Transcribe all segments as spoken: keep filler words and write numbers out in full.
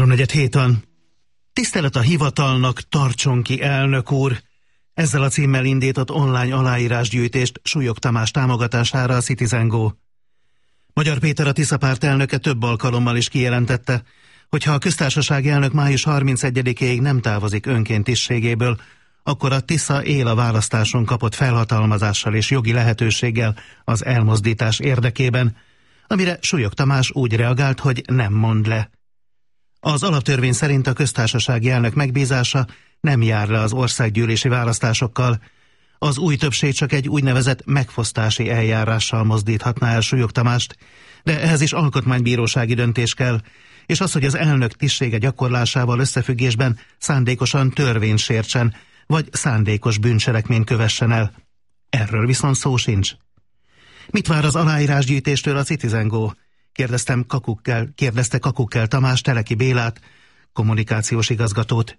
háromnegyed hét van. Tisztelet a hivatalnak, tartson ki, elnök úr! Ezzel a címmel indított online aláírásgyűjtést Súlyog Tamás támogatására a Citizen Go. Magyar Péter, a Tisza Párt elnöke több alkalommal is kijelentette, hogy ha a köztársasági elnök május harmincegyedikéig nem távozik önként tisztségéből, akkor a Tisza él a választáson kapott felhatalmazással és jogi lehetőséggel az elmozdítás érdekében, amire Súlyog Tamás úgy reagált, hogy nem mond le. Az alaptörvény szerint a köztársasági elnök megbízása nem jár le az országgyűlési választásokkal. Az új többség csak egy úgynevezett megfosztási eljárással mozdíthatná el Súlyog Tamást, de ehhez is alkotmánybírósági döntés kell, és az, hogy az elnök tisztsége gyakorlásával összefüggésben szándékosan törvényt sértsen, vagy szándékos bűncselekményt kövessen el. Erről viszont szó sincs. Mit vár az aláírásgyűjtéstől a Citizen Go? Kérdeztem Kakukkel, kérdezte Kakukkel Tamás Teleki Bélát, kommunikációs igazgatót.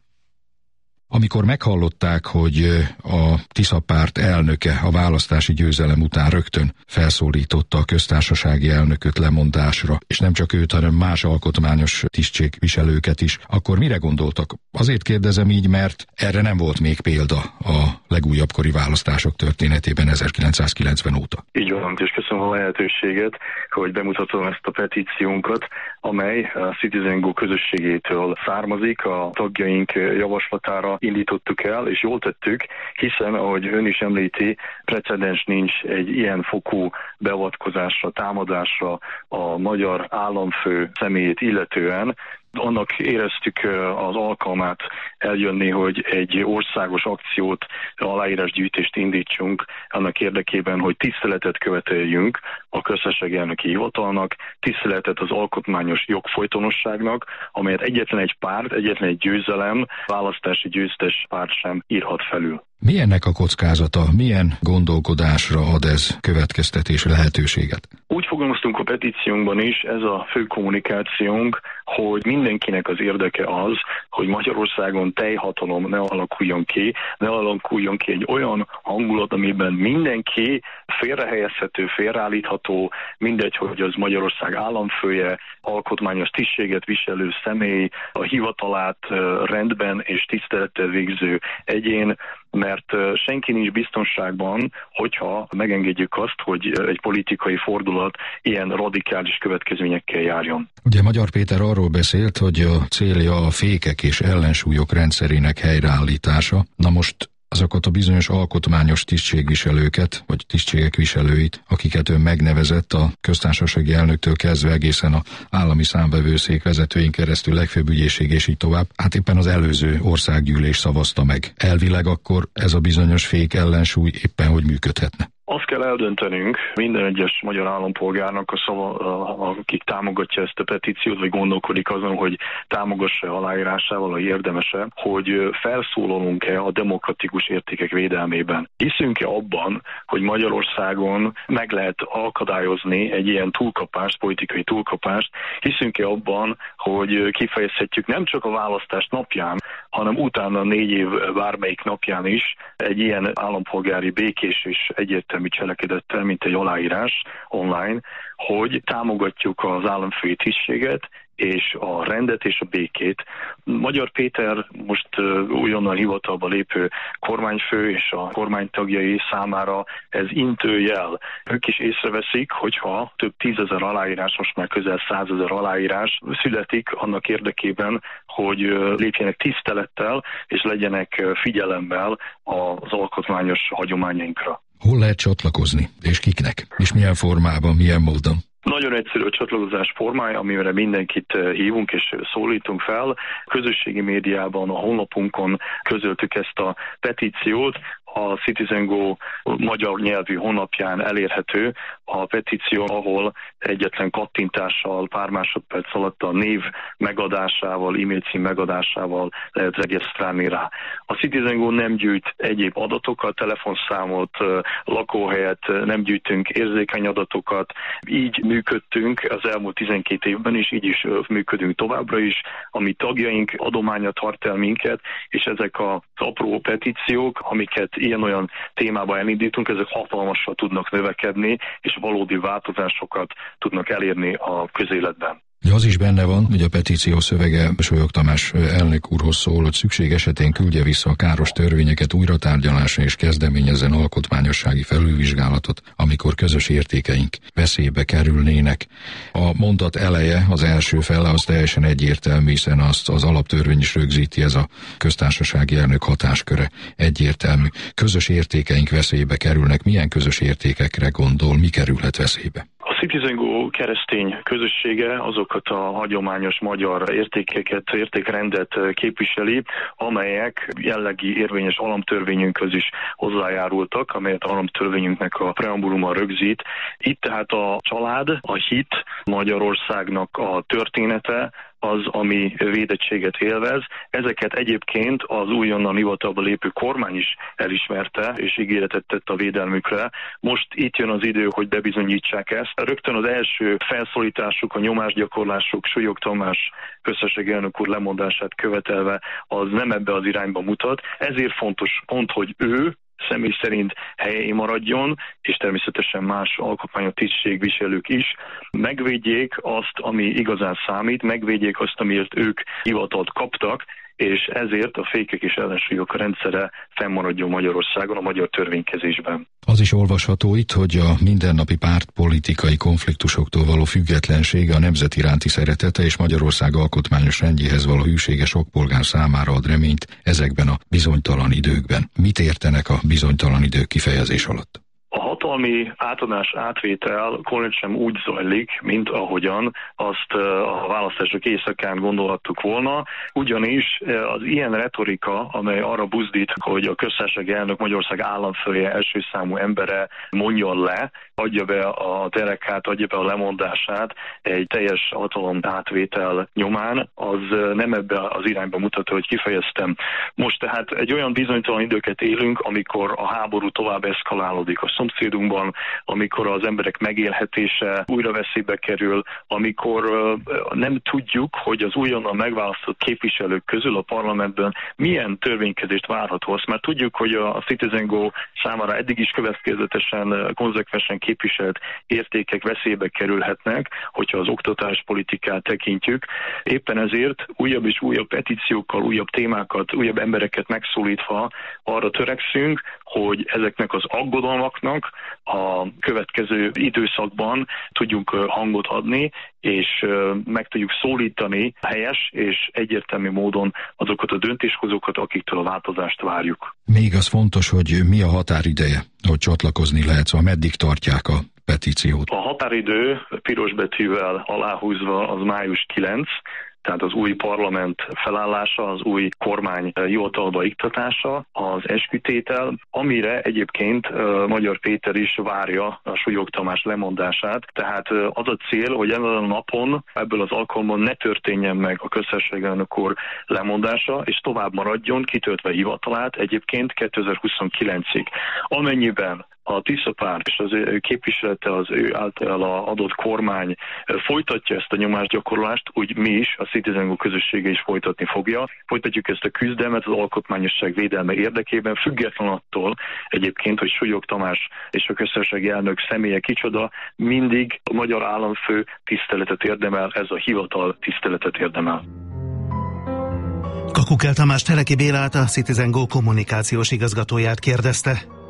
Amikor meghallották, hogy a Tisza Párt elnöke a választási győzelem után rögtön felszólította a köztársasági elnököt lemondásra, és nem csak őt, hanem más alkotmányos tisztségviselőket is, akkor mire gondoltak? Azért kérdezem így, mert erre nem volt még példa a legújabb kori választások történetében ezerkilencszázkilencven óta. Így van, és köszönöm a lehetőséget, hogy bemutatom ezt a petíciónkat, amely a Citizen Go közösségétől származik, a tagjaink javaslatára indítottuk el, és jól tettük, hiszen, ahogy ön is említi, precedens nincs egy ilyen fokú beavatkozásra, támadásra a magyar államfő személyét illetően. Annak éreztük az alkalmát eljönni, hogy egy országos akciót, aláírásgyűjtést indítsunk annak érdekében, hogy tiszteletet követeljünk a köztársasági elnöki hivatalnak, tiszteletet az alkotmányos jogfolytonosságnak, amelyet egyetlen egy párt, egyetlen egy győzelem, választási győztes párt sem írhat felül. Mi ennek a kockázata? Milyen gondolkodásra ad ez következtetés lehetőséget? Úgy fogalmaztunk a petíciónkban is, ez a fő kommunikációnk, hogy mindenkinek az érdeke az, hogy Magyarországon teljhatalom ne alakuljon ki, ne alakuljon ki egy olyan hangulat, amiben mindenki félrehelyezhető, félreállítható, mindegy, hogy az Magyarország államfője, alkotmányos tisztséget viselő személy, a hivatalát rendben és tisztelettel végző egyén, mert senki nincs biztonságban, hogyha megengedjük azt, hogy egy politikai fordulat ilyen radikális következményekkel járjon. Ugye Magyar Péter arról beszélt, hogy a célja a fékek és ellensúlyok rendszerének helyreállítása. Na most azokat a bizonyos alkotmányos tisztségviselőket, vagy tisztségek viselőit, akiket ön megnevezett a köztársasági elnöktől kezdve egészen a állami számvevőszék vezetőin keresztül, legfőbb ügyészség és így tovább, hát éppen az előző országgyűlés szavazta meg. Elvileg akkor ez a bizonyos fék ellensúly éppen hogy működhetne? Azt kell eldöntenünk minden egyes magyar állampolgárnak, a szava, akik támogatja ezt a petíciót, vagy gondolkodik azon, hogy támogassa aláírásával, vagy érdemese, hogy felszólalunk-e a demokratikus értékek védelmében. Hiszünk-e abban, hogy Magyarországon meg lehet akadályozni egy ilyen túlkapást, politikai túlkapást? Hiszünk-e abban, hogy kifejezhetjük nem csak a választás napján, hanem utána négy év bármelyik napján is egy ilyen állampolgári békés és egyértelmű cselekedettel, mint egy aláírás online, hogy támogatjuk az államfői tisztséget és a rendet és a békét. Magyar Péter most újonnan hivatalba lépő kormányfő és a kormánytagjai számára ez intőjel. Ők is észreveszik, hogyha több tízezer aláírás, most már közel százezer aláírás születik annak érdekében, hogy lépjenek tisztelettel és legyenek figyelemmel az alkotmányos hagyományainkra. Hol lehet csatlakozni, és kiknek? És milyen formában, milyen módon? Nagyon egyszerű a csatlakozás formája, amire mindenkit hívunk és szólítunk fel. Közösségi médiában, a honlapunkon közöltük ezt a petíciót. A Citizen Go magyar nyelvű honlapján elérhető a petíció, ahol egyetlen kattintással, pár másodperc alatt a név megadásával, e-mail cím megadásával lehet regisztrálni rá. A Citizen Go nem gyűjt egyéb adatokat, telefonszámot, lakóhelyet, nem gyűjtünk érzékeny adatokat. Így működtünk az elmúlt tizenkét évben, és így is működünk továbbra is. A mi tagjaink adománya tart el minket, és ezek az apró petíciók, amiket ilyen-olyan témában elindítunk, ezek hatalmasan tudnak növekedni, és valódi változásokat tudnak elérni a közéletben. Az is benne van, hogy a petíció szövege Solyog Tamás elnök úrhoz szól, hogy szükség esetén küldje vissza a káros törvényeket újratárgyalásra és kezdeményezzen alkotmányossági felülvizsgálatot, amikor közös értékeink veszélybe kerülnének. A mondat eleje, az első fele az teljesen egyértelmű, hiszen azt az alaptörvény is rögzíti, ez a köztársasági elnök hatásköre egyértelmű. Közös értékeink veszélybe kerülnek. Milyen közös értékekre gondol, mi kerülhet veszélybe? A CitizenGo keresztény közössége azokat a hagyományos magyar értékeket, értékrendet képviseli, amelyek jellegi érvényes alaptörvényünkhöz is hozzájárultak, amelyet alaptörvényünknek a preambuluma rögzít. Itt tehát a család, a hit, Magyarországnak a története, az, ami védettséget élvez. Ezeket egyébként az újonnan hivatalba lépő kormány is elismerte, és ígéretet tett a védelmükre. Most itt jön az idő, hogy bebizonyítsák ezt. Rögtön az első felszólításuk, a nyomásgyakorlásuk Solyog Tamás köztársasági elnök úr lemondását követelve, az nem ebbe az irányba mutat. Ezért fontos pont, hogy ő személy szerint helyén maradjon, és természetesen más alkotmányos tisztségviselők is megvédjék azt, ami igazán számít, megvédjék azt, amiért ők hivatalt kaptak, és ezért a fékek és ellensúlyok rendszere fennmaradjon Magyarországon, a magyar törvénykezésben. Az is olvasható itt, hogy a mindennapi pártpolitikai konfliktusoktól való függetlensége, a nemzet iránti szeretete és Magyarország alkotmányos rendjéhez való hűsége sok polgár számára ad reményt ezekben a bizonytalan időkben. Mit értenek a bizonytalan idők kifejezés alatt? A hatalmi átadás, átvétel korrekt sem úgy zajlik, mint ahogyan azt a választások éjszakán gondolhattuk volna, ugyanis az ilyen retorika, amely arra buzdít, hogy a köztársasági elnök Magyarország államfője első számú embere mondjon le, adja be a derekát, adja be a lemondását egy teljes hatalom átvétel nyomán, az nem ebbe az irányba mutató, hogy kifejeztem. Most tehát egy olyan bizonytalan időket élünk, amikor a háború tovább eszkalálódik a szomszédunkban, amikor az emberek megélhetése újra veszélybe kerül, amikor nem tudjuk, hogy az újonnan megválasztott képviselők közül a parlamentben milyen törvénykezést várható. Azt már tudjuk, hogy a CitizenGo számára eddig is következetesen, konzekvensen képviselt értékek veszélybe kerülhetnek, hogyha az oktatáspolitikát tekintjük. Éppen ezért újabb és újabb petíciókkal, újabb témákat, újabb embereket megszólítva arra törekszünk, hogy ezeknek az aggodalmaknak a következő időszakban tudjunk hangot adni, és meg tudjuk szólítani helyes és egyértelmű módon azokat a döntéshozókat, akiktől a változást várjuk. Még az fontos, hogy mi a határideje, hogy csatlakozni lehet, szóval meddig tartják a petíciót? A határidő piros betűvel aláhúzva az május kilencedike, tehát az új parlament felállása, az új kormány hivatalba iktatása, az eskütétel, amire egyébként uh, Magyar Péter is várja a Solyog Tamás lemondását. Tehát uh, az a cél, hogy ezen a napon, ebből az alkalommal ne történjen meg a köztársasági elnök úr lemondása, és tovább maradjon, kitöltve hivatalát egyébként kétezer-huszonkilencig. Amennyiben a Tiszapárt és az ő képviselete, az ő által adott kormány folytatja ezt a nyomásgyakorlást, úgy mi is, a CitizenGo közössége is folytatni fogja. Folytatjuk ezt a küzdelmet az alkotmányosság védelme érdekében, független attól egyébként, hogy Solyog Tamás és a köztársasági elnök személye kicsoda, mindig a magyar államfő tiszteletet érdemel, ez a hivatal tiszteletet érdemel. Kakukel Tamás Teleki Bélát, a CitizenGo kommunikációs igazgatóját kérdezte.